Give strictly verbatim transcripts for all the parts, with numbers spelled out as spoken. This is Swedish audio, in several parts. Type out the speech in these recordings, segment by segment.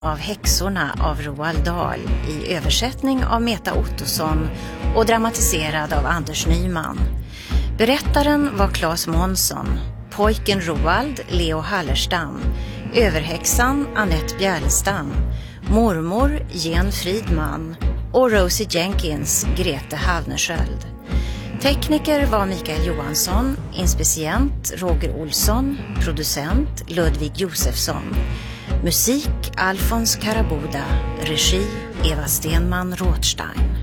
av Häxorna av Roald Dahl i översättning av Meta Ottosson och dramatiserad av Anders Nyman. Berättaren var Claes Månsson, pojken Roald, Leo Hallerstam, överhäxan Annette Bjärlstam, mormor Jen Fridman och Rosie Jenkins, Grete Havnersköld. Tekniker var Mikael Johansson, inspicient Roger Olsson, producent Ludvig Josefsson. Musik Alfons Karaboda, regi Eva Stenman Rothstein.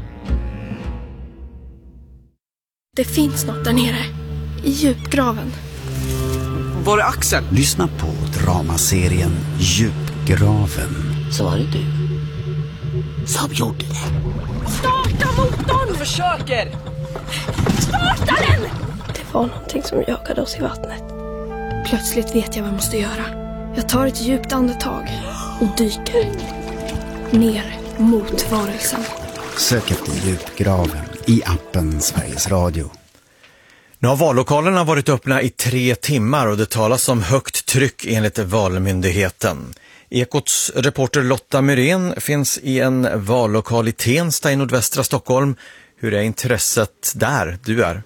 Det finns något där nere, i djupgraven. Var är Axel? Lyssna på dramaserien Djupgraven. Så var det du som gjorde det. Starta motorn! Försöker! Starta den! Det var någonting som jagade oss i vattnet. Plötsligt vet jag vad jag måste göra. Jag tar ett djupt andetag och dyker ner mot varelsen. Sök efter Djupgraven i appen Sveriges Radio. Nu har vallokalerna varit öppna i tre timmar och det talas om högt tryck enligt Valmyndigheten. Ekots reporter Lotta Myrén finns i en vallokal i Tensta i nordvästra Stockholm. Hur är intresset där du är?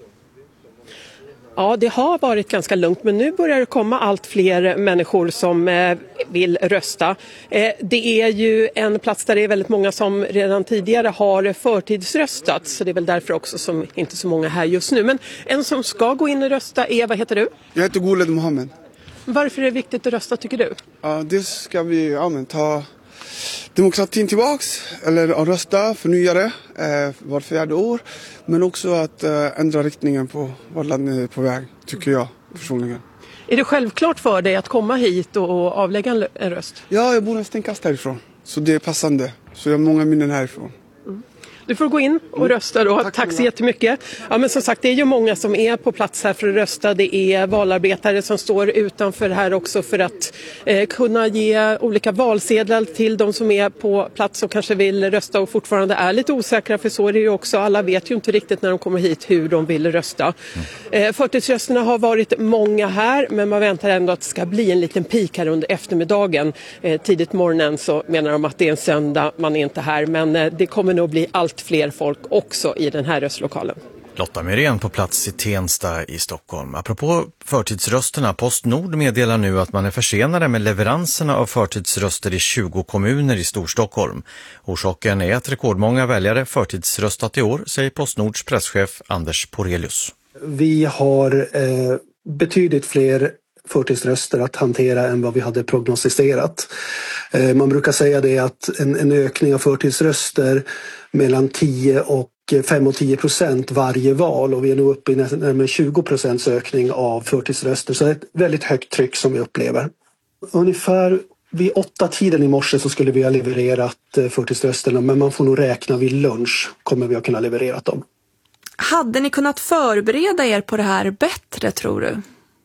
Ja, det har varit ganska lugnt, men nu börjar det komma allt fler människor som eh, vill rösta. Eh, det är ju en plats där det är väldigt många som redan tidigare har förtidsröstat, så det är väl därför också som inte så många här just nu. Men en som ska gå in och rösta är, vad heter du? Jag heter Goled Mohammed. Varför är det viktigt att rösta, tycker du? Ja, det ska vi ja, men, ta demokratin tillbaks, eller att rösta förnyare eh, var fjärde år, men också att eh, ändra riktningen på vad landet är på väg, tycker jag personligen. Är det självklart för dig att komma hit och avlägga en, en röst? Ja, jag bor en stenkast härifrån, så det är passande, så jag har många minnen härifrån. Mm. Du får gå in och rösta då. Tack, Tack så jättemycket. Ja, men som sagt, det är ju många som är på plats här för att rösta. Det är valarbetare som står utanför här också för att eh, kunna ge olika valsedlar till de som är på plats och kanske vill rösta och fortfarande är lite osäkra, för så är det ju också. Alla vet ju inte riktigt när de kommer hit hur de vill rösta. Mm. Eh, förtidsrösterna har varit många här, men man väntar ändå att det ska bli en liten peak här under eftermiddagen. Eh, tidigt morgonen så menar de att det är en söndag, man är inte här, men eh, det kommer nog bli allt fler folk också i den här röstlokalen. Lotta Myrén på plats i Tensta i Stockholm. Apropå förtidsrösterna, Postnord meddelar nu att man är försenade med leveranserna av förtidsröster i tjugo kommuner i Storstockholm. Orsaken är att rekordmånga väljare förtidsröstat i år, säger Postnords presschef Anders Porelius. Vi har eh, betydligt fler förtidsröster att hantera än vad vi hade prognostiserat. Eh, man brukar säga det att en, en ökning av förtidsröster mellan tio och fem och tio procent varje val, och vi är nu uppe i närmare tjugo procents ökning av förtidsröster, så det är ett väldigt högt tryck som vi upplever. Ungefär vid åtta tiden i morse så skulle vi ha levererat förtidsrösterna, men man får nog räkna vid lunch kommer vi att kunna leverera dem. Hade ni kunnat förbereda er på det här bättre, tror du?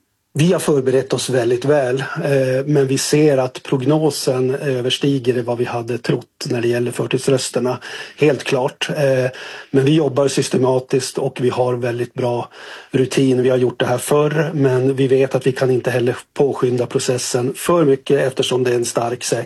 Vi har förberett oss väldigt väl, men vi ser att prognosen överstiger vad vi hade trott när det gäller förtidsrösterna, helt klart. Men vi jobbar systematiskt och vi har väldigt bra rutin. Vi har gjort det här förr, men vi vet att vi kan inte heller påskynda processen för mycket eftersom det är en stark